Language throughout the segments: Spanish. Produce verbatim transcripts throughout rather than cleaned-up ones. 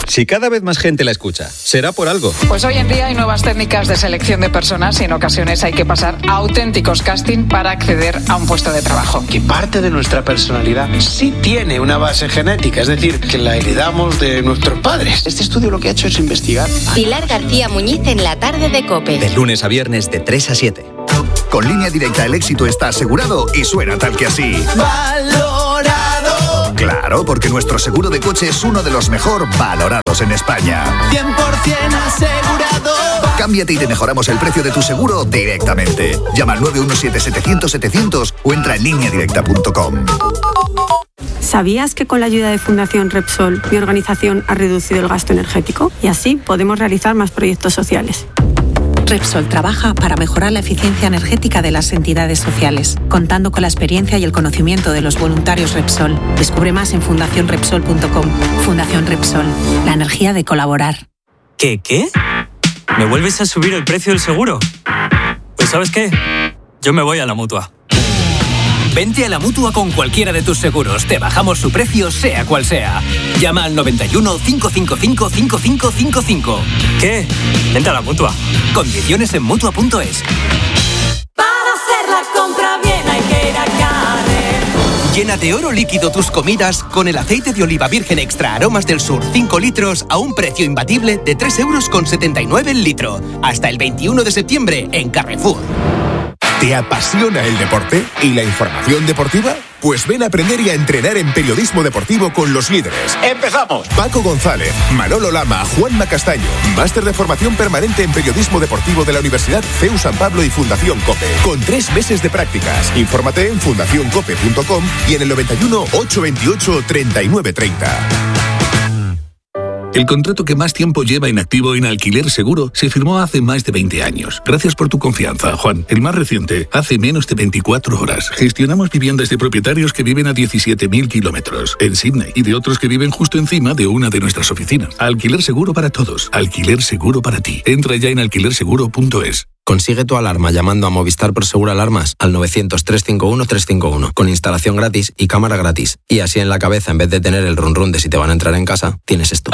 Si cada vez más gente la escucha, será por algo. Pues hoy en día hay nuevas técnicas de selección de personas y en ocasiones hay que pasar a auténticos casting para acceder a un puesto de trabajo. Que parte de nuestra personalidad sí tiene una base genética, es decir, que la heredamos de nuestros padres. Este estudio lo que ha hecho es investigar. Pilar García Muñiz en la tarde de COPE. De lunes a viernes de tres a siete. Con Línea Directa el éxito está asegurado y suena tal que así. Valorado. Claro, porque nuestro seguro de coche es uno de los mejor valorados en España. cien por ciento asegurado. Cámbiate y te mejoramos el precio de tu seguro directamente. Llama al nueve uno siete, setecientos, setecientos o entra en línea directa punto com. ¿Sabías que con la ayuda de Fundación Repsol, mi organización ha reducido el gasto energético? Y así podemos realizar más proyectos sociales. Repsol trabaja para mejorar la eficiencia energética de las entidades sociales, contando con la experiencia y el conocimiento de los voluntarios Repsol. Descubre más en fundación repsol punto com. Fundación Repsol, la energía de colaborar. ¿Qué, qué? ¿Me vuelves a subir el precio del seguro? Pues ¿sabes qué? Yo me voy a la Mutua. Vente a la Mutua con cualquiera de tus seguros. Te bajamos su precio, sea cual sea. Llama al noventa y uno, cinco cinco cinco, cinco cinco cinco cinco. ¿Qué? Vente a la Mutua. Condiciones en Mutua punto es. Para hacer la compra bien hay que ir a Carrefour. Llena de oro líquido tus comidas con el aceite de oliva virgen extra Aromas del Sur cinco litros a un precio imbatible de tres euros con setenta y nueve el litro. Hasta el veintiuno de septiembre en Carrefour. ¿Te apasiona el deporte y la información deportiva? Pues ven a aprender y a entrenar en periodismo deportivo con los líderes. ¡Empezamos! Paco González, Manolo Lama, Juanma Castaño. Máster de formación permanente en periodismo deportivo de la Universidad C E U San Pablo y Fundación COPE. Con tres meses de prácticas. Infórmate en fundación cope punto com y en el noventa y uno, ochocientos veintiocho, treinta y nueve treinta. El contrato que más tiempo lleva inactivo en Alquiler Seguro se firmó hace más de veinte años. Gracias por tu confianza, Juan. El más reciente, hace menos de veinticuatro horas. Gestionamos viviendas de propietarios que viven a diecisiete mil kilómetros en Sydney y de otros que viven justo encima de una de nuestras oficinas. Alquiler Seguro para todos. Alquiler Seguro para ti. Entra ya en alquiler seguro punto es. Consigue tu alarma llamando a Movistar Prosegur Alarmas al novecientos, trescientos cincuenta y uno, trescientos cincuenta y uno con instalación gratis y cámara gratis. Y así en la cabeza, en vez de tener el run run de si te van a entrar en casa, tienes esto.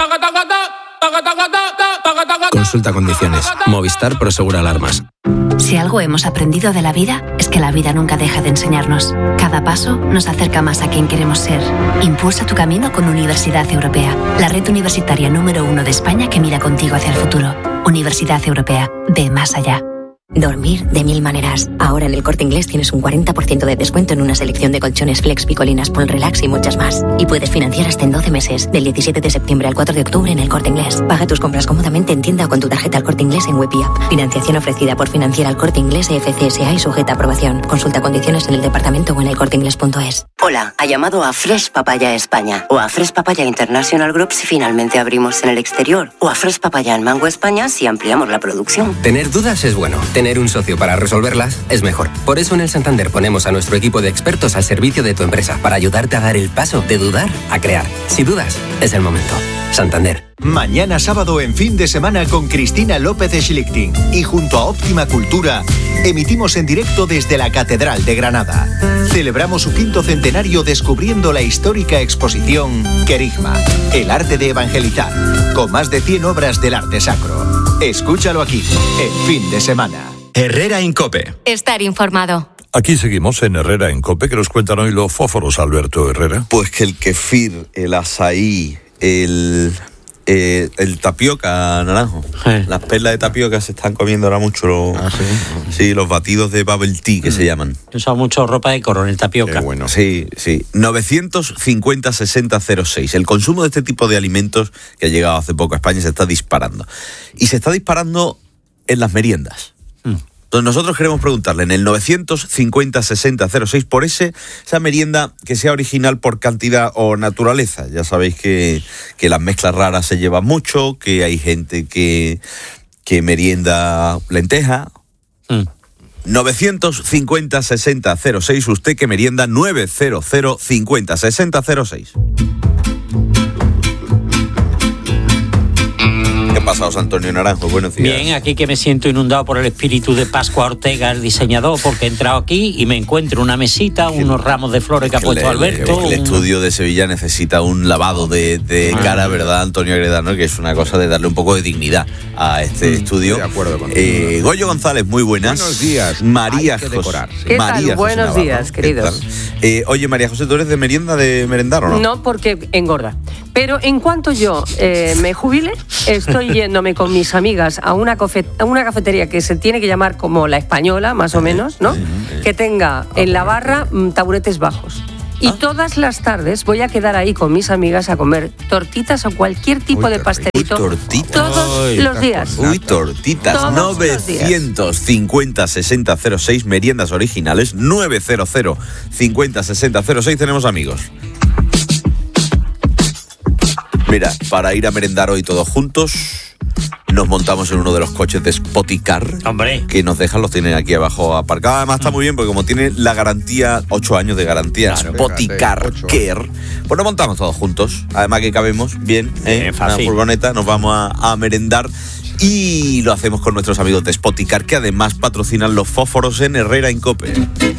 Consulta condiciones. Movistar Prosegur Alarmas. Si algo hemos aprendido de la vida, es que la vida nunca deja de enseñarnos. Cada paso nos acerca más a quien queremos ser. Impulsa tu camino con Universidad Europea, la red universitaria número uno de España que mira contigo hacia el futuro. Universidad Europea, ve más allá. Dormir de mil maneras. Ahora en el Corte Inglés tienes un cuarenta por ciento de descuento en una selección de colchones Flex, Picolinas, Pol Relax y muchas más. Y puedes financiar hasta en doce meses, del diecisiete de septiembre al cuatro de octubre en el Corte Inglés. Paga tus compras cómodamente en tienda o con tu tarjeta al Corte Inglés en Web y App. Financiación ofrecida por Financiera al Corte Inglés F C S A y sujeta a aprobación. Consulta condiciones en el departamento o en el corte inglés punto es. Hola, ha llamado a Fresh Papaya España o a Fresh Papaya International Group si finalmente abrimos en el exterior o a Fresh Papaya en Mango España si ampliamos la producción. Tener dudas es bueno. Tener un socio para resolverlas es mejor. Por eso en el Santander ponemos a nuestro equipo de expertos al servicio de tu empresa para ayudarte a dar el paso de dudar a crear. Si dudas, es el momento. Santander. Mañana sábado en Fin de Semana con Cristina López de Schlichting y junto a Óptima Cultura emitimos en directo desde la Catedral de Granada. Celebramos su quinto centenario descubriendo la histórica exposición Querigma, el arte de evangelizar, con más de cien obras del arte sacro. Escúchalo aquí, en Fin de Semana. Herrera en COPE. Estar informado. Aquí seguimos en Herrera en COPE, que nos cuentan hoy los fósforos, Alberto Herrera. Pues que el kefir, el azaí, el, eh, el tapioca naranjo. Sí. Las perlas de tapioca se están comiendo ahora mucho. Los, ah, sí. Sí, los batidos de bubble tea que mm. se llaman. He usado mucho ropa de coronel tapioca. Qué bueno. Sí, sí. novecientos cincuenta, sesenta, cero seis. El consumo de este tipo de alimentos que ha llegado hace poco a España se está disparando. Y se está disparando en las meriendas. Mm. Entonces nosotros queremos preguntarle en el novecientos cincuenta, sesenta, cero seis por ese, esa merienda que sea original por cantidad o naturaleza. Ya sabéis que, que las mezclas raras se llevan mucho, que hay gente que, que merienda lenteja. Mm. novecientos cincuenta, sesenta, cero seis, usted que merienda novecientos cincuenta, sesenta, cero seis. ¿Qué pasa, pasado, Antonio Naranjo? Buenos días. Bien, aquí que me siento inundado por el espíritu de Pascua Ortega, el diseñador, porque he entrado aquí y me encuentro una mesita, unos ramos de flores que ha puesto el, Alberto. El, el estudio de Sevilla necesita un lavado de, de cara, ¿verdad, Antonio Agredano? Que es una cosa de darle un poco de dignidad a este mm, estudio. De acuerdo contigo. Eh, Goyo González, muy buenas. Buenos días. María José. ¿Qué María tal? Buenos José días, queridos. Eh, oye, María José, ¿tú eres de merienda, de merendar o no? No, porque engorda. Pero en cuanto yo eh, me jubile, estoy yéndome con mis amigas a una, cofe- a una cafetería que se tiene que llamar como La Española, más o menos, ¿no? Que tenga en la barra mm, taburetes bajos. Y ¿Ah? todas las tardes voy a quedar ahí con mis amigas a comer tortitas o cualquier tipo Uy, de pastelito. Uy, tortitas. Todos Uy, los días. Uy, tortitas. Todos novecientos cincuenta sesenta cero seis, meriendas originales. novecientos cincuenta sesenta cero seis, tenemos amigos. Mira, para ir a merendar hoy todos juntos, nos montamos en uno de los coches de Spoticar. Hombre. Que nos dejan, los tienen aquí abajo aparcados. Además está muy bien porque como tiene la garantía, ocho años de garantía, claro, Spoticar Care, pues nos montamos todos juntos. Además que cabemos bien, ¿eh? Una furgoneta, nos vamos a, a merendar. Y lo hacemos con nuestros amigos de Spoticar, que además patrocinan los fósforos en Herrera en COPE.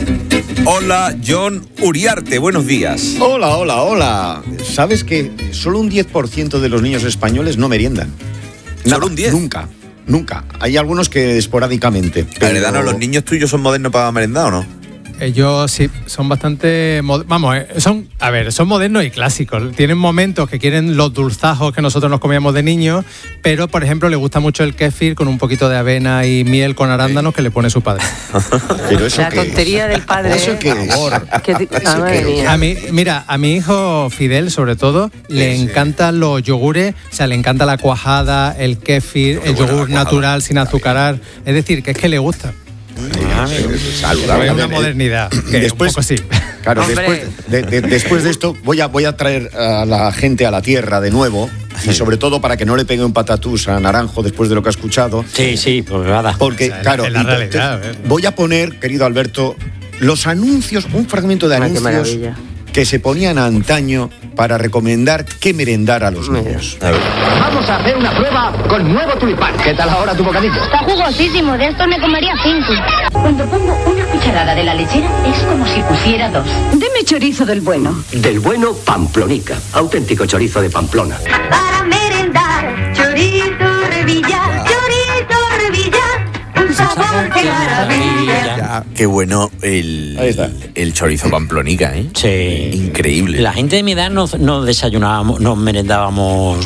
Hola, John Uriarte, buenos días. Hola, hola, hola. ¿Sabes que solo un diez por ciento de los niños españoles no meriendan? ¿Solo un diez? Nunca, nunca. Hay algunos que esporádicamente. Pero... Heredano, ¿los niños tuyos son modernos para merendar o no? Ellos sí, son bastante... Vamos, son, a ver, son modernos y clásicos. Tienen momentos que quieren los dulzajos que nosotros nos comíamos de niños, pero, por ejemplo, les gusta mucho el kéfir con un poquito de avena y miel con arándanos que le pone su padre. Pero eso La tontería es. del padre. ¿Eso qué es? ¿Qué ah, qué es? A mí, mira, a mi hijo Fidel, sobre todo, le sí, encantan sí. los yogures, o sea, le encanta la cuajada, el kéfir, el yogur natural sin azucarar. Es decir, que es que le gusta. Ah, saludable. Es una modernidad. Que después, un poco sí. Claro, después de, de, después de esto voy a, voy a traer a la gente a la tierra de nuevo. Y sobre todo para que no le pegue un patatús a Naranjo después de lo que ha escuchado. Sí, sí, pues nada. Porque, o sea, claro, la realidad, te, voy a poner, querido Alberto, los anuncios, un fragmento de anuncios que se ponían antaño para recomendar qué merendar a los niños. A ver. Vamos a hacer una prueba con nuevo tulipán. ¿Qué tal ahora tu bocadillo? Está jugosísimo, de estos me comería cinco. Cuando pongo una cucharada de la lechera es como si pusiera dos. Deme chorizo del bueno. Del bueno Pamplonica, auténtico chorizo de Pamplona. Para merendar, chorizo Revilla, chorizo Revilla, un sabor que maravilla. Qué bueno el, el chorizo Pamplonica, ¿eh? Sí. Increíble. La gente de mi edad no, no desayunábamos, no merendábamos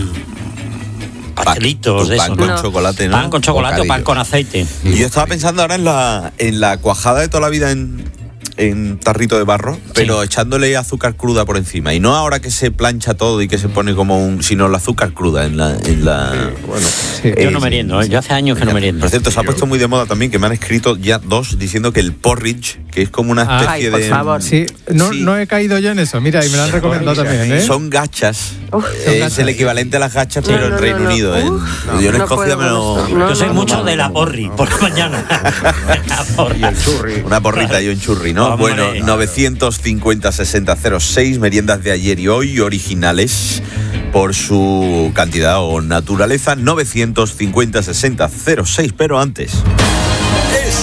pastelitos de pan eso. con No. chocolate, ¿no? Pan con chocolate o pan con aceite. Y yo estaba pensando ahora en la, en la cuajada de toda la vida en, en tarrito de barro, pero sí. echándole azúcar cruda por encima. Y no ahora que se plancha todo y que se pone como un... sino el azúcar cruda en la... En la sí, bueno, sí. Yo no meriendo, ¿eh? Yo hace años que no meriendo. Por cierto, se ha puesto muy de moda también, que me han escrito ya dos diciendo que el porridge, que es como una especie Ay, por de... favor. Sí, no, sí. no he caído yo en eso, mira, y me lo han recomendado también, ¿eh? Son gachas. Uf, eh, es gachas. el equivalente a las gachas, pero no, no, en Reino no, Unido. No. En, yo en no Escocia me lo... No, yo soy no, mucho no, de la porri, por la mañana. La porri. Y el churri. Una porrita y un churri, ¿no? Hombre, bueno, novecientos cincuenta sesenta cero seis, meriendas de ayer y hoy, originales por su cantidad o naturaleza, novecientos cincuenta sesenta cero seis, pero antes... Es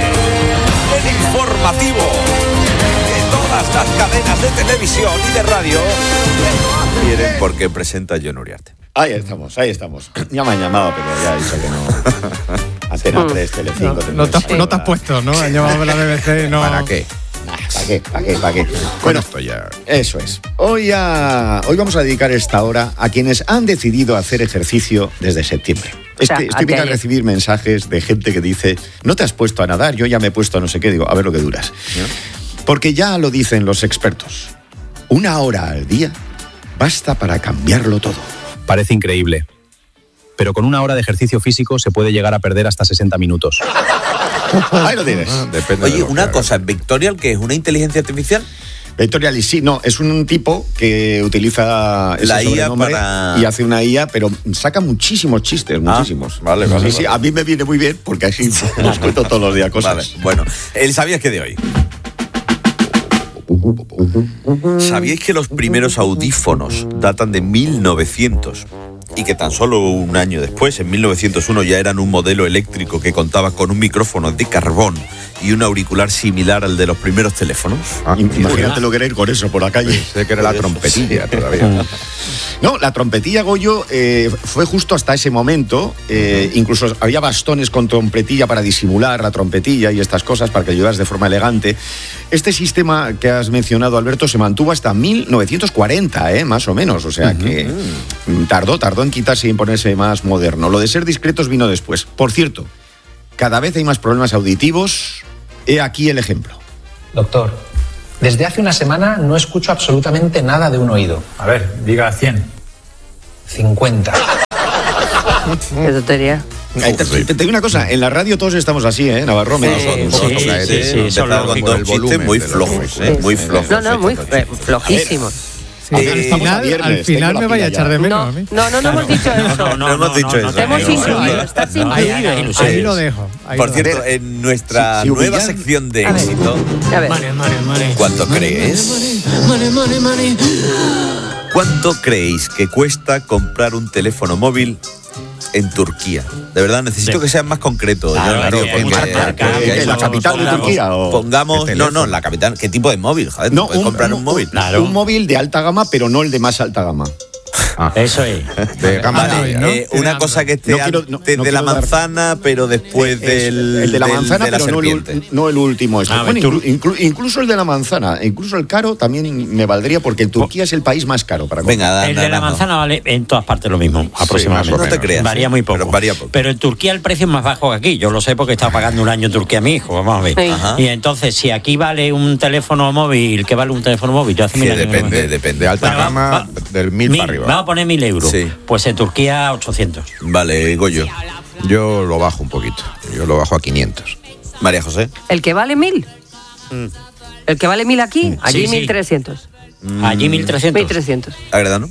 el informativo de todas las cadenas de televisión y de radio quieren porque presenta John Uriarte. Ahí estamos, ahí estamos. Ya me han llamado, pero ya he dicho que no. Antena tres, Telecinco... No, no, te, no te has puesto, ¿no? Han llamado a la B B C y no... ¿Para qué? ¿Para qué? ¿Para qué? ¿Para qué? Bueno, esto ya. Eso es. Hoy, a, hoy vamos a dedicar esta hora a quienes han decidido hacer ejercicio desde septiembre. O sea, estoy estoy viendo a recibir mensajes de gente que dice, no te has puesto a nadar, yo ya me he puesto a no sé qué. Digo, a ver lo que duras. ¿No? Porque ya lo dicen los expertos. Una hora al día basta para cambiarlo todo. Parece increíble, pero con una hora de ejercicio físico se puede llegar a perder hasta sesenta minutos. Ahí lo tienes. Ah, depende. Oye, de una cosa, ¿Victorial qué es? ¿Una inteligencia artificial? Victorial, sí, no, es un tipo que utiliza ese la I A para... y hace una I A, pero saca muchísimos chistes, ah, muchísimos. Vale, vale. Sí, sí, a mí me viene muy bien porque así os cuento todos los días cosas. Vale, bueno, ¿el sabías qué de hoy? ¿Sabíais que los primeros audífonos datan de mil novecientos? y que tan solo un año después, en mil novecientos uno, ya eran un modelo eléctrico que contaba con un micrófono de carbón y un auricular similar al de los primeros teléfonos. Ah, imagínate lo que era ir con eso por la calle. Sé que era la trompetilla todavía. No, la trompetilla, Goyo, eh, fue justo hasta ese momento. Eh, incluso había bastones con trompetilla para disimular la trompetilla y estas cosas para que llevaras de forma elegante. Este sistema que has mencionado, Alberto, se mantuvo hasta mil novecientos cuarenta, eh, más o menos. O sea uh-huh. que tardó, tardó en quitarse y en ponerse más moderno. Lo de ser discretos vino después. Por cierto, cada vez hay más problemas auditivos. He aquí el ejemplo. Doctor, desde hace una semana no escucho absolutamente nada de un oído. A ver, diga cien. cincuenta. Qué tontería. Te, te, te digo una cosa, en la radio todos estamos así, ¿eh, Navarro? Sí, nosotros, sí, ¿eh? sí, sí, sí, son con el volumen muy flojos, ¿eh? Muy flojos. No, no, muy flojísimos. Sí, eh, al final, viernes, al final me vaya a echar de menos no, a mí. No, no, no hemos dicho eso. No, no, no, no hemos dicho eso. Te hemos incluido, estás incluido. Ahí lo dejo. Ahí Por lo cierto, dejo. en nuestra si, si nueva hubieran... sección de A éxito, a ver. ¿cuánto crees? ¿Cuánto creéis que cuesta comprar un teléfono móvil en Turquía? De verdad, necesito de... que sean más concretos. Claro, ¿no? claro, porque, porque, porque ¿en la capital de Turquía? O... Pongamos, no, no, la capital. ¿Qué tipo de móvil? Joder, no, puedes un, comprar un, un móvil. Claro. Un móvil de alta gama, pero no el de más alta gama. Ah. Eso es. De gama vale, ¿no? eh, una cosa que esté no quiero, no, antes no de la manzana, dar... pero después del. El de la del, manzana, de la pero no el, no el último. Esto. Ah, bueno, inclu, inclu, incluso el de la manzana, incluso el caro también me valdría porque en Turquía es el país más caro para comprar. Venga, da, el da, de la da, manzana no. vale en todas partes lo mismo, aproximadamente. Sí, no te creas. Varía muy poco. Pero, varía poco. pero en Turquía el precio es más bajo que aquí. Yo lo sé porque he estado pagando un año en Turquía a mi hijo. Vamos a ver. Sí. Y entonces, si aquí vale un teléfono móvil, ¿qué vale un teléfono móvil? Yo hace sí, mil depende, años. depende. De alta bueno, gama, va, del mil, mil para arriba. Vamos a poner mil euros. Sí. Pues en Turquía ochocientos. Vale, Goyo. Yo lo bajo un poquito. Yo lo bajo a quinientos. María José. ¿El que vale mil? Mm. ¿El que vale mil aquí? Allí sí, mil trescientos. Mm. Allí mil trescientos. mil trescientos. Agredano.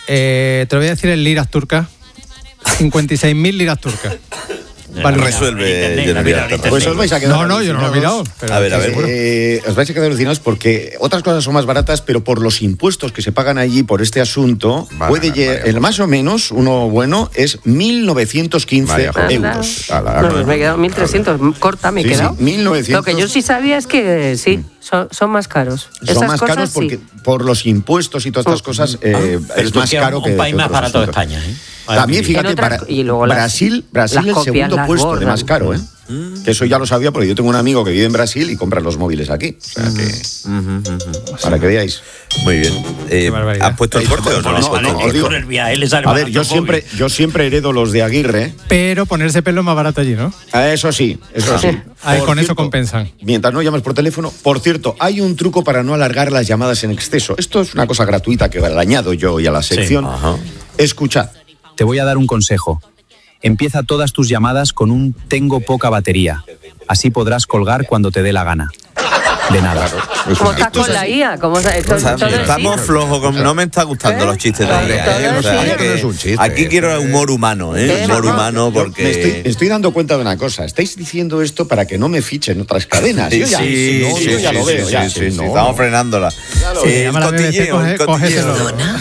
Eh, te lo voy a decir en liras turcas. cincuenta y seis mil liras turcas. Vale, resuelve. Yo no pues os vais a quedar no, no, yo no lo he mirado. Pero a ver, a ver. Eh, os vais a quedar alucinados porque otras cosas son más baratas, pero por los impuestos que se pagan allí por este asunto, vale, puede llegar, el más o menos, uno bueno, es mil novecientos quince euros. A la, a la, no, me he quedado mil trescientos, corta me he sí, quedado. Sí, mil novecientos. Lo que yo sí sabía es que sí, son, son más caros. Son Esas más cosas, caros porque sí. por los impuestos y todas estas cosas eh, ah, es más caro que un país que más barato de España. ¿eh? También, fíjate, otras, para, y luego las, Brasil, Brasil el segundo puesto borran. de más caro, ¿eh? Mm. Que eso ya lo sabía porque yo tengo un amigo que vive en Brasil y compra los móviles aquí. O sea que. Mm. Mm-hmm. Para que veáis. Muy bien. Eh, ¿Has puesto el corte o no? no, no, no, no digo, a ver, yo siempre, yo siempre heredo los de Aguirre. Pero ponerse pelo es más barato allí, ¿no? Eso sí, eso sí. Ahí, con cierto, eso compensan. Mientras no llames por teléfono. Por cierto, hay un truco para no alargar las llamadas en exceso. Esto es una cosa gratuita que le añado yo hoy a la sección. Sí. Escuchad. Te voy a dar un consejo. Empieza todas tus llamadas con un tengo poca batería. Así podrás colgar cuando te dé la gana. De nada. ¿Cómo estás con la I A? ¿Cómo, esto, o sea, todo estamos flojos. Con, no me está gustando ¿Eh? los chistes de la I A. ¿eh? O sea, es que, no es un chiste, aquí eh. quiero humor humano, ¿eh? Humor humano porque... Me estoy, me estoy dando cuenta de una cosa. Estáis diciendo esto para que no me fichen otras cadenas. Sí, yo ya, sí, no, sí, yo ya sí, lo veo. Sí, ya. sí, sí, no. Estamos frenándola. Eh, el cotilleo, coge, el cotilleo.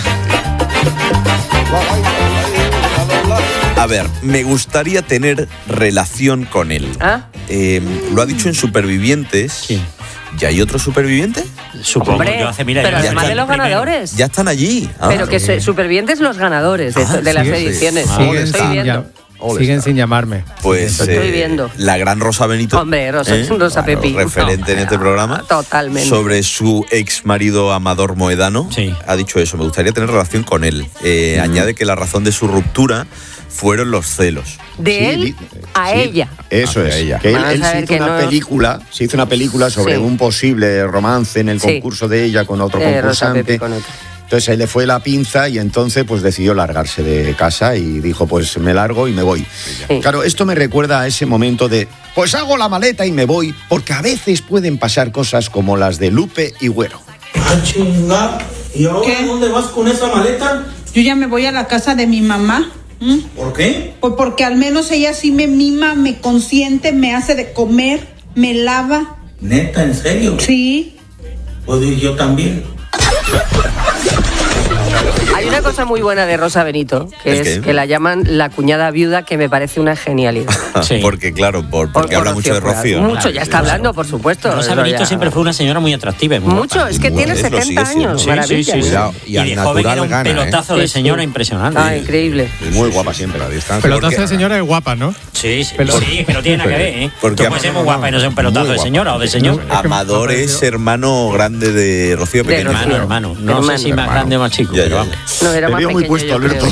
A ver, me gustaría tener relación con él. ¿Ah? Eh, lo ha dicho en Supervivientes. Sí. ¿Ya hay otro superviviente? Supongo. Hombre, yo hace mil pero años. además de los ganadores. Ya están allí. Ah, pero que sí. Supervivientes los ganadores de, ah, de las sigue, ediciones. Sí. Ah, lo estoy viendo. Siguen sin llamarme. Pues eh, estoy viendo. La gran Rosa Benito. Hombre, Rosa, ¿eh? Rosa claro, Pepi. Referente no. en este programa. Totalmente. Sobre su ex marido Amador Moedano. Sí. Ha dicho eso, me gustaría tener relación con él. Eh, mm. Añade que la razón de su ruptura fueron los celos. De sí, él a sí, ella. Eso es. Ella. Que él, él se hizo una no... película, se hizo una película sobre sí. un posible romance en el sí. concurso de ella con otro eh, concursante. Con otro. Entonces ahí le fue la pinza y entonces pues decidió largarse de casa y dijo pues me largo y me voy. Sí. Claro, esto me recuerda a ese momento de pues hago la maleta y me voy, porque a veces pueden pasar cosas como las de Lupe y Güero. Ah, chinga. ¿Y ahora ¿Qué? dónde vas con esa maleta? Yo ya me voy a la casa de mi mamá. ¿Mm? ¿Por qué? Pues porque al menos ella sí me mima, me consiente, me hace de comer, me lava. ¿Neta, en serio? Sí. Puedo ir yo también. Hay hay una cosa muy buena de Rosa Benito, que ¿El es qué? que la llaman la cuñada viuda, que me parece una genialidad. Sí. Porque, claro, por, porque Por habla mucho de Rocío. ¿no? Mucho, ya está hablando, por supuesto. Rosa Eso Benito ya- siempre fue una señora muy atractiva y muy Mucho, guapa. es que tiene setenta años, Sí, maravilla. sí, sí, sí. Cuidado, Y, de joven era un pelotazo de Sí, sí. señora impresionante. Ah, increíble. Muy guapa siempre a distancia. Pelotazo de señora es guapa, ¿no? Sí, sí, Pero- sí, que no tiene nada que ver, ¿eh? Porque Tú puedes ser muy guapa y no ser un pelotazo Muy de guapa. señora o de señor. Amador es hermano grande de Rocío De Pequeño. hermano, hermano. No sé si más grande o más chico, pero vamos. No, era más pequeño, yo creo.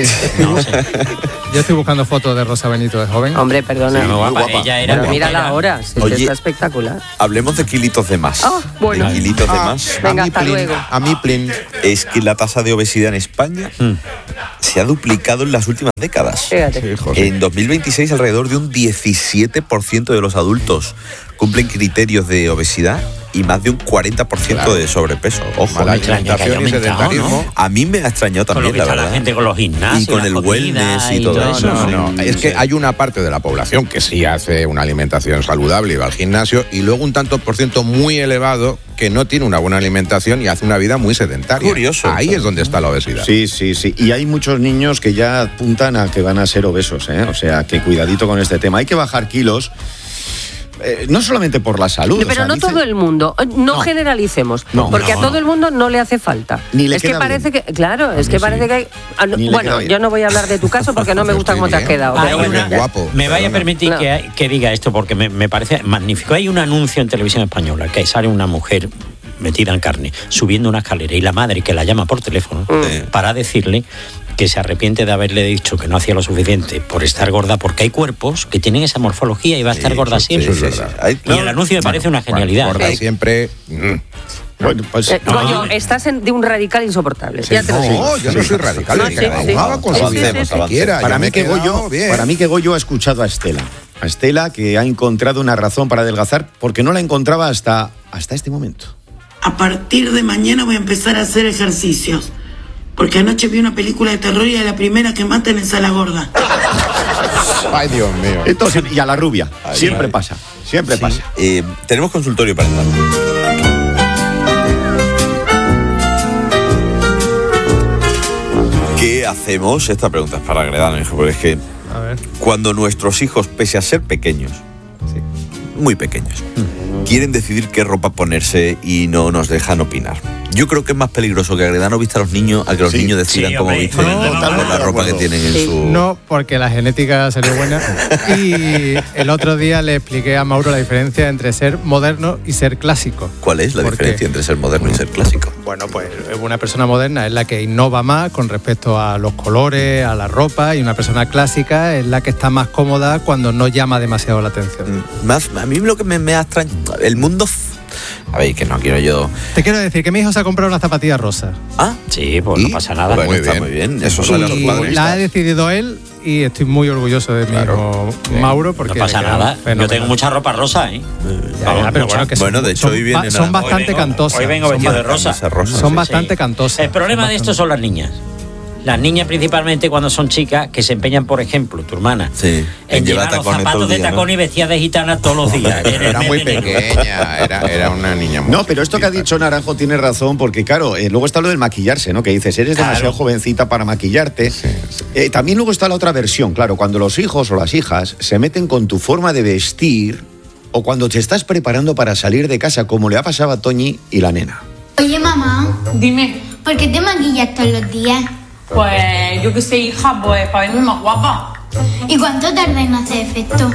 Yo estoy buscando fotos de Rosa Benito de joven. Hombre, perdona. Sí, muy guapa. Ella era Pero mírala guapa. ahora, si Oye, está espectacular. Hablemos de kilitos de más. Ah, bueno. De kilitos de Ah, más. venga, hasta luego. A mí, plin. Es que la tasa de obesidad en España se ha duplicado en las últimas décadas. Fíjate. En dos mil veintiséis, alrededor de un diecisiete por ciento de los adultos cumplen criterios de obesidad y más de un cuarenta por ciento Claro. de sobrepeso. Ojo, Mala alimentación y sedentarismo. A mí me ha extrañado Con lo también, que la está la verdad. gente con los gimnasios, Y con las el comidas wellness y y todo todo eso. eso. No, no, es que hay una parte de la población que sí hace una alimentación saludable y va al gimnasio, y luego un tanto por ciento muy elevado que no tiene una buena alimentación y hace una vida muy sedentaria. Curioso. Ahí es donde está la obesidad. Sí, sí, sí. Y hay muchos niños que ya apuntan a que van a ser obesos, ¿eh? O sea, que cuidadito con este tema. Hay que bajar kilos, eh, no solamente por la salud. Pero o sea, no dice- todo el mundo, no, generalicemos, No, porque no, a todo no. el mundo no le hace falta. Ni le es que queda parece bien. que, claro, es que parece que hay, ah, no, Ni le bueno, queda bien. yo no voy a hablar de tu caso porque no me gusta cómo te has quedado. Hay pero bueno. una- me vaya a permitir No. que, hay- que diga esto porque me, me parece magnífico. Hay un anuncio en televisión española que sale una mujer metida en carne subiendo una escalera y la madre que la llama por teléfono para decirle que se arrepiente de haberle dicho que no hacía lo suficiente por estar gorda, porque hay cuerpos que tienen esa morfología y va a estar gorda siempre. eso es verdad. Y el anuncio me parece una genialidad. Gorda siempre. mm. Bueno, pues. Eh, Goyo, estás en- de un radical insoportable. ya te lo digo. No, yo no soy radical. No, ni sí, cada sí. uno haga con Sí, su sí, vida sí, lo sí. que quiera. Para Ya me mí, he que quedado Goyo, bien. para mí que Goyo ha escuchado a Estela. A Estela, que ha encontrado una razón para adelgazar porque no la encontraba hasta, hasta este momento. A partir de mañana voy a empezar a hacer ejercicios. Porque anoche vi una película de terror y a la primera que maten es a la gorda. Ay, Dios mío. Entonces, y a la rubia. Siempre pasa. Siempre pasa. Eh, tenemos consultorio para entrar. ¿Qué hacemos? Esta pregunta es para Gredano, hijo, porque es que A ver. cuando nuestros hijos, pese a ser pequeños, muy pequeños, quieren decidir qué ropa ponerse y no nos dejan opinar. Yo creo que es más peligroso que Gredano vista a los niños a que los Sí. niños decidan Sí, cómo hombre, visten no, con la ropa que tienen en su... No, porque la genética salió buena. Y el otro día le expliqué a Mauro la diferencia entre ser moderno y ser clásico. ¿Cuál es la ¿Por qué? diferencia entre ser moderno y ser clásico? Bueno, pues una persona moderna es la que innova más con respecto a los colores, a la ropa, y una persona clásica es la que está más cómoda cuando no llama demasiado la atención. Más, a mí lo que me, me ha extrañado... El mundo... f- A ver, que no quiero yo... Te quiero decir que mi hijo se ha comprado una zapatilla rosa. Ah, sí, pues no pasa nada. Bueno, está muy bien. Eso sale a los Y padres. la ha decidido él y estoy muy orgulloso de mi hijo Mauro porque No pasa le queda nada. Yo fenomenal. tengo mucha ropa rosa, ¿eh? Ya, ya, pero bueno, que son- Bueno, de hecho, son hoy ba- viene son nada- bastante Hoy vengo- cantosas. Hoy vengo Son vestido de ba- rosa. Son bastante cantosas. El problema son de esto son las niñas. Las niñas principalmente cuando son chicas que se empeñan, por ejemplo, tu hermana, Sí, en llevar llevar los tacones todo zapatos el de día, ¿no? tacón y vestidas de gitana todos los días. en el Era mes muy de enero. pequeña, era, era una niña muy No, pero esto que ha dicho Naranjo tiene razón, porque claro, eh, luego está lo del maquillarse, ¿no? Que dices, eres Claro. demasiado jovencita para maquillarte. Eh, también luego está la otra versión, claro, cuando los hijos o las hijas se meten con tu forma de vestir o cuando te estás preparando para salir de casa, como le ha pasado a Toñi y la nena. Oye, mamá. Dime. ¿Por qué te maquillas todos los días? Pues yo qué sé, hija, pues para verme más guapa. ¿Y cuánto tarda en hacer efecto?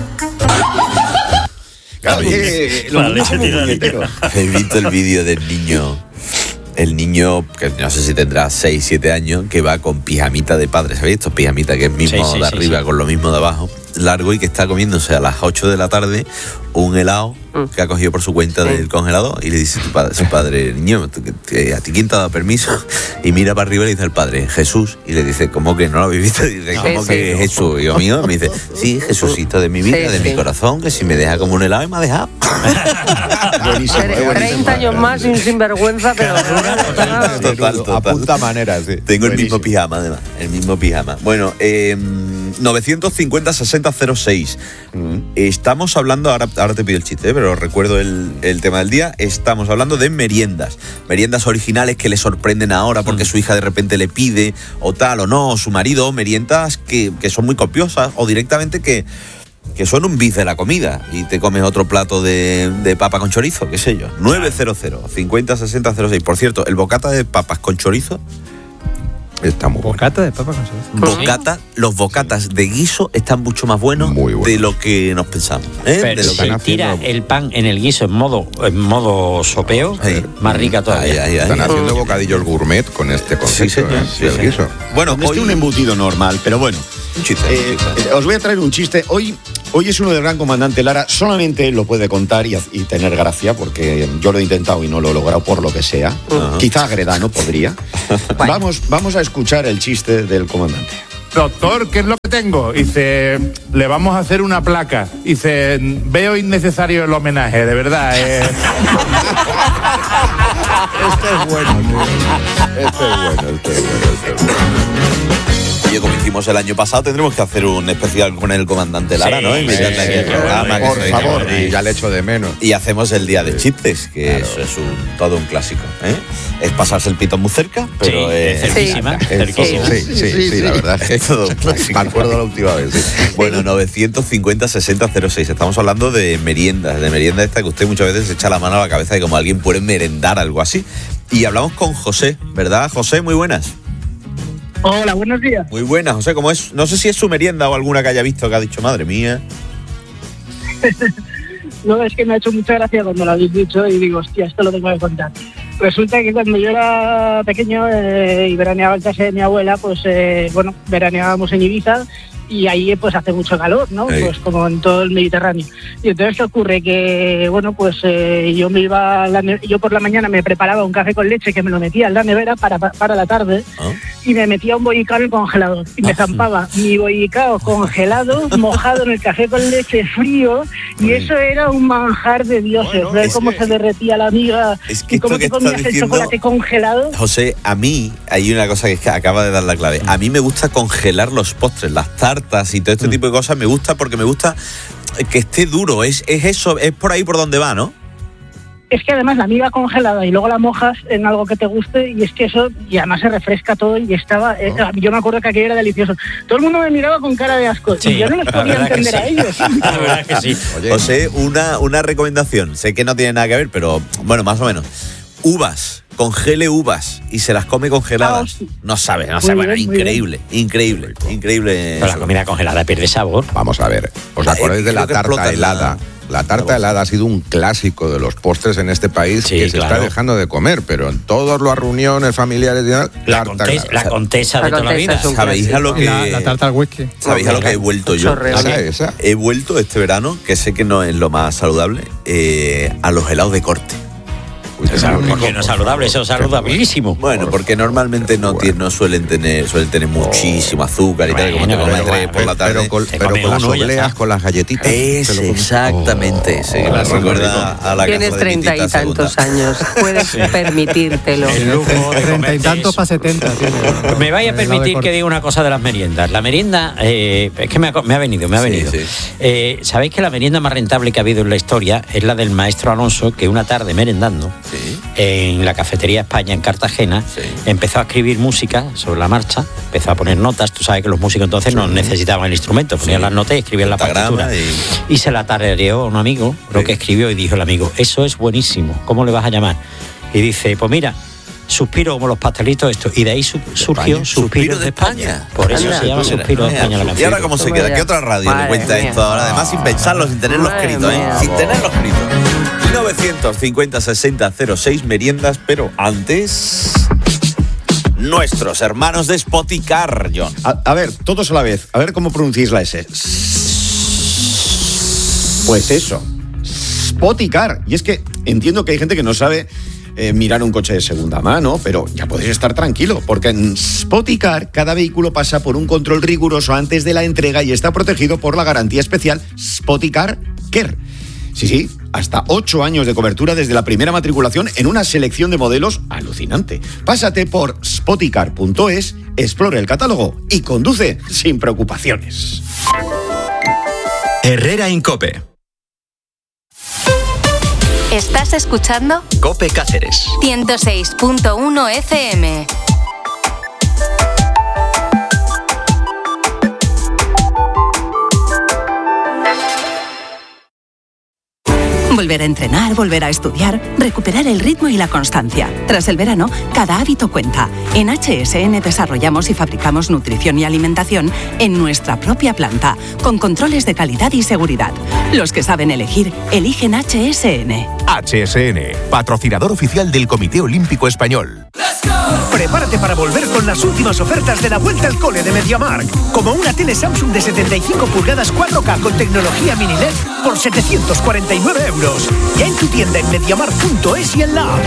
Claro, oye, los niños somos puñeteros. He visto el vídeo del niño, el niño, que no sé si tendrá seis, siete años, que va con pijamita de padre, ¿sabéis? Estos pijamita que es mismo Sí, sí, de sí, arriba sí. con lo mismo de abajo, largo, y que está comiéndose a las ocho de la tarde un helado que ha cogido por su cuenta del congelador, y le dice su padre, su padre niño, ¿tú- que- ¿a ti quién te ha dado permiso? Y mira para arriba y le dice al padre, Jesús, y le dice, ¿cómo que no lo habéis visto? Y dice, ¿cómo Sí, que sí. Jesús? Y yo mío, me dice, sí, Jesucito de mi vida, Sí, de mi sí. corazón, que si me deja como un helado y me ha dejado. Buenísimo, eh, buenísimo. treinta años más y un sinvergüenza, pero... Total, total. A punta manera, sí. Tengo el Buenísimo. mismo pijama, además. El mismo pijama. Bueno, eh, novecientos cincuenta sesenta cero seis. Estamos hablando, ahora, ahora te pido el chiste, ¿eh? pero pero recuerdo el, el tema del día. Estamos hablando de meriendas. Meriendas originales que le sorprenden ahora porque mm. su hija de repente le pide, o tal, o no, o su marido. Meriendas que, que son muy copiosas, o directamente que, que son un bis de la comida y te comes otro plato de, de papa con chorizo, qué sé yo. nueve cero cero, cincuenta sesenta cero seis. Por cierto, el bocata de papas con chorizo está muy bueno. ¿Bocata de papas con chorizo? Bocata, los bocatas de guiso están mucho más buenos bueno. de lo que nos pensamos. ¿eh? Pero de lo si que tira haciendo... el pan en el guiso en modo, en modo sopeo, sí. más rica todavía. Ay, ay, ay. Están haciendo bocadillos gourmet con este concepto sí, ¿eh? sí, del sí. guiso. Bueno, hoy... es un embutido normal, pero bueno. Un chiste. Eh, eh, os voy a traer un chiste. Hoy, hoy es uno del gran comandante Lara. Solamente lo puede contar y, y tener gracia, porque yo lo he intentado y no lo he logrado por lo que sea. Uh-huh. Quizá Agredano podría. Bueno. Vamos, vamos a escuchar el chiste del comandante. Doctor, ¿qué es lo que tengo? Dice, le vamos a hacer una placa. Dice, veo innecesario el homenaje, de verdad. Eh. Este es bueno, tío. Este es bueno, este es bueno, este es bueno. Oye, como hicimos el año pasado, tendremos que hacer un especial con el comandante Lara, sí, ¿no? Invitarle aquí al programa. Por que favor, y ya le echo de menos. Y hacemos el día de chistes, que claro. eso es un, todo un clásico. ¿eh? Es pasarse el pito muy cerca, pero sí, es cerquísima. Sí, cerquísima. Sí, sí, sí, sí, sí, la verdad. Es todo un clásico. Me acuerdo la última vez. Sí. Bueno, novecientos cincuenta sesenta cero seis. Estamos hablando de meriendas, de merienda esta que usted muchas veces se echa la mano a la cabeza de cómo alguien puede merendar algo así. Y hablamos con José, ¿verdad, José? Muy buenas. Hola, buenos días. Muy buenas, José. ¿Cómo es? No sé si es su merienda o alguna que haya visto que ha dicho, madre mía. No, es que me ha hecho mucha gracia cuando lo habéis dicho y digo, hostia, esto lo tengo que contar. Resulta que cuando yo era pequeño eh, y veraneaba en casa de mi abuela, pues eh, bueno, veraneábamos en Ibiza y ahí pues hace mucho calor, ¿no? Sí. Pues como en todo el Mediterráneo. Y entonces, ¿qué ocurre? Que, bueno, pues eh, yo me iba, a la ne- yo por la mañana me preparaba un café con leche que me lo metía en la nevera para, para la tarde ¿Ah? y me metía un bollicao en el congelador y me ah, zampaba sí. mi bollicao congelado, mojado en el café con leche frío y eso era un manjar de dioses. Bueno, ver cómo que, se derretía la miga es que y cómo te comías diciendo, el chocolate congelado. José, a mí hay una cosa que, es que acaba de dar la clave. A mí me gusta congelar los postres, las tartas y todo este mm. tipo de cosas. Me gusta porque me gusta que esté duro. Es, es eso, es por ahí por donde va, ¿no? Es que además la miga congelada y luego la mojas en algo que te guste y es que eso, y además se refresca todo y estaba, eh, oh. yo me acuerdo que aquello era delicioso. Todo el mundo me miraba con cara de asco sí, y yo no les podía entender sí. a ellos. La verdad que sí. Oye. José, una, una recomendación, sé que no tiene nada que ver, pero bueno, más o menos. Uvas, congele uvas y se las come congeladas. Oh, no sabe, no sabe, bueno, increíble, increíble, increíble. Pero la comida congelada pierde sabor. Vamos a ver, ¿os acordáis de la tarta helada? La tarta helada ha sido un clásico de los postres en este país sí, que se claro. está dejando de comer, pero en todas las reuniones familiares la, contes, la contesa de la toda la vida. ¿Sabéis a lo que la, la tarta al whisky? ¿Sabéis a lo que he vuelto yo? Esa, esa. He vuelto este verano, que sé que no es lo más saludable, eh, a los helados de corte. Porque no es saludable, eso es saludabilísimo. Bueno, porque normalmente no, bueno. no suelen tener suelen tener muchísimo azúcar y bueno, tal, como te comes tres por la tarde. Pero con, pero con las obleas, con las galletitas. Es exactamente, oh, sí, oh, me recuerda a la Tienes treinta y tantos años, puedes permitírtelo. El lujo de treinta y tantos para setenta. Me vaya a permitir que diga una cosa de las meriendas. La merienda, eh, es que me ha, me ha venido, me ha venido. Sí, sí. Eh, Sabéis que la merienda más rentable que ha habido en la historia es la del maestro Alonso, que una tarde merendando sí. en la cafetería España en Cartagena sí. empezó a escribir música sobre la marcha, empezó a poner notas. Tú sabes que los músicos entonces sí. no necesitaban el instrumento, ponían sí. las notas y escribían la partitura y... y se la tarareó a un amigo sí. lo que escribió y dijo el amigo, eso es buenísimo, ¿cómo le vas a llamar? Y dice, pues mira, Suspiro como los pastelitos esto, y de ahí su, surgió Suspiro, Suspiro de España. España. Por eso Anda, se llama Suspiro de España la canción. ¿Y ahora cómo se queda? ¿Qué otra radio Madre le cuenta mía. esto ahora? Además sin pensarlo, sin tenerlo Madre escrito, ¿eh? Sin tenerlo escrito. novecientos cincuenta sesenta cero seis meriendas, pero antes... Nuestros hermanos de Spoticar, John. A, a ver, todos a la vez. A ver cómo pronunciáis la S. Pues eso. Spoticar. Y es que entiendo que hay gente que no sabe... Eh, mirar un coche de segunda mano, pero ya podéis estar tranquilo, porque en Spoticar cada vehículo pasa por un control riguroso antes de la entrega y está protegido por la garantía especial Spoticar Care. Sí, sí, hasta ocho años de cobertura desde la primera matriculación en una selección de modelos alucinante. Pásate por spoticar punto es, explora el catálogo y conduce sin preocupaciones. Herrera en COPE. Estás escuchando COPE Cáceres. ciento seis punto uno F M. Volver a entrenar, volver a estudiar, recuperar el ritmo y la constancia. Tras el verano, cada hábito cuenta. En H S N desarrollamos y fabricamos nutrición y alimentación en nuestra propia planta, con controles de calidad y seguridad. Los que saben elegir, eligen H S N. H S N, patrocinador oficial del Comité Olímpico Español. Prepárate para volver con las últimas ofertas de la vuelta al cole de MediaMarkt, como una tele Samsung de setenta y cinco pulgadas cuatro K con tecnología mini L E D por setecientos cuarenta y nueve euros. Ya en tu tienda en mediamarkt punto es y en la app.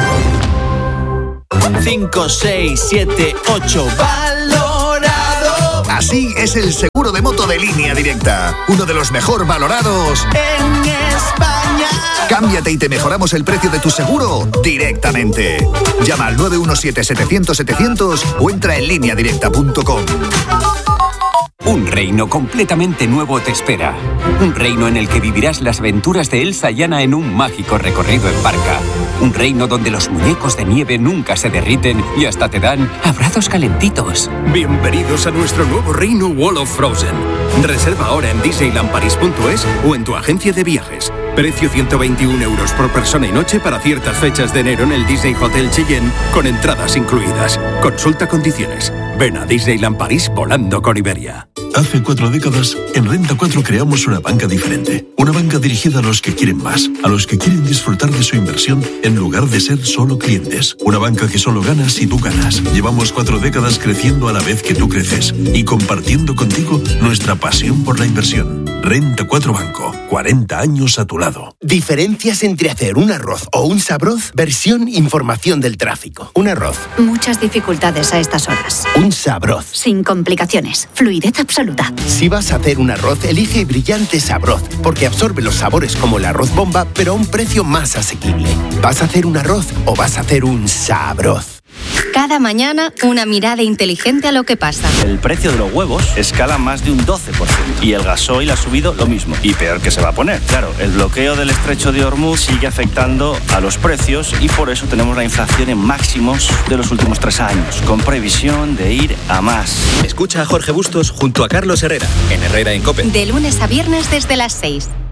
cinco, seis, siete, ocho, valorado. Así es el seguro de moto de Línea Directa, uno de los mejor valorados en España. Cámbiate y te mejoramos el precio de tu seguro directamente. Llama al nueve uno siete, setecientos, setecientos o entra en línea directa punto com. Un reino completamente nuevo te espera. Un reino en el que vivirás las aventuras de Elsa y Anna en un mágico recorrido en barca. Un reino donde los muñecos de nieve nunca se derriten y hasta te dan abrazos calentitos. Bienvenidos a nuestro nuevo reino Wall of Frozen. Reserva ahora en disneyland paris punto es o en tu agencia de viajes. Precio ciento veintiún euros por persona y noche para ciertas fechas de enero en el Disney Hotel Cheyenne con entradas incluidas. Consulta condiciones. Ven a Disneyland París volando con Iberia. Hace cuatro décadas, en Renta cuatro creamos una banca diferente. Una banca dirigida a los que quieren más, a los que quieren disfrutar de su inversión en lugar de ser solo clientes. Una banca que solo gana si tú ganas. Llevamos cuatro décadas creciendo a la vez que tú creces y compartiendo contigo nuestra pasión por la inversión. Renta cuatro Banco, cuarenta años a tu lado. Diferencias entre hacer un arroz o un sabroz, versión información del tráfico. Un arroz. Muchas dificultades a estas horas. Un sabroz. Sin complicaciones. Fluidez absoluta. Si vas a hacer un arroz, elige Brillante Sabroz, porque absorbe los sabores como el arroz bomba, pero a un precio más asequible. ¿Vas a hacer un arroz o vas a hacer un sabroz? Cada mañana, una mirada inteligente a lo que pasa. El precio de los huevos escala más de un doce por ciento y el gasoil ha subido lo mismo. Y peor que se va a poner. Claro, el bloqueo del estrecho de Hormuz sigue afectando a los precios y por eso tenemos la inflación en máximos de los últimos tres años, con previsión de ir a más. Escucha a Jorge Bustos junto a Carlos Herrera en Herrera en COPE. De lunes a viernes desde las seis.